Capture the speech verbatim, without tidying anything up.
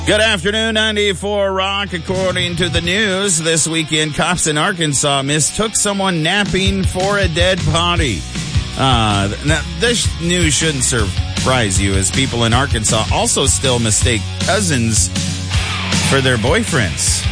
Good afternoon, ninety-four Rock. According to the news, this weekend, cops in Arkansas mistook someone napping for a dead body. Uh, now, this news shouldn't surprise you, as people in Arkansas also still mistake cousins for their boyfriends.